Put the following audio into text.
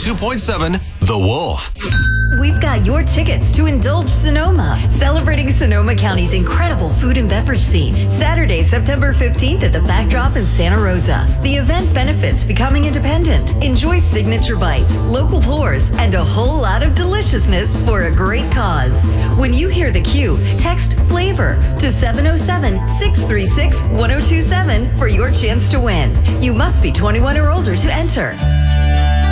102.7 The Wolf. We've got your tickets to Indulge Sonoma, celebrating Sonoma County's incredible food and beverage scene. Saturday, September 15th at the Backdrop in Santa Rosa. The event benefits becoming independent. Enjoy signature bites, local pours, and a whole lot of deliciousness for a great cause. When you hear the cue, text FLAVOR to 707-636-1027 for your chance to win. You must be 21 or older to enter.